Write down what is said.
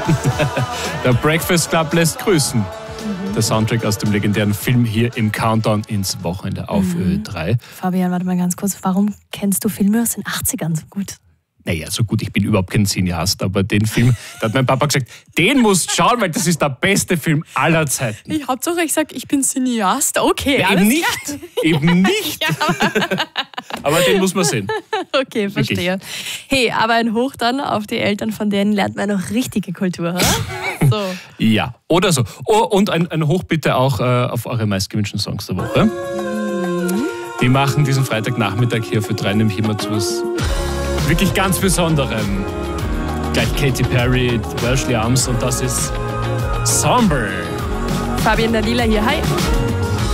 Der Breakfast Club lässt grüßen. Der Soundtrack aus dem legendären Film hier im Countdown ins Wochenende auf Ö3. Fabian, warte mal ganz kurz. Warum kennst du Filme aus den 80ern so gut? Naja, so gut, ich bin überhaupt kein Cineast, aber den Film, da hat mein Papa gesagt, den musst du schauen, weil das ist der beste Film aller Zeiten. Ich Hauptsache, ich sag, ich bin Cineast. Okay, ja, alles eben nicht. klar. Eben nicht. Ja. Aber den muss man sehen. Okay, verstehe. Wirklich. Hey, aber ein Hoch dann auf die Eltern, von denen lernt man noch richtige Kultur. So. Ja, oder so. Oh, und ein Hoch bitte auch auf eure meistgewünschten Songs der Woche. Die machen diesen Freitagnachmittag hier für 3 nämlich immer zu was wirklich ganz Besonderem. Gleich Katy Perry, Welshly Arms und das ist Somber. Fabian Dalila hier, hi.